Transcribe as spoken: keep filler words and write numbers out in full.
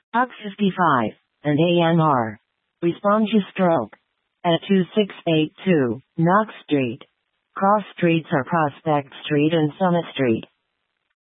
Hawk fifty-five, and A N R. Respond to stroke. At two six eight two, Knox Street. Cross streets are Prospect Street and Summit Street.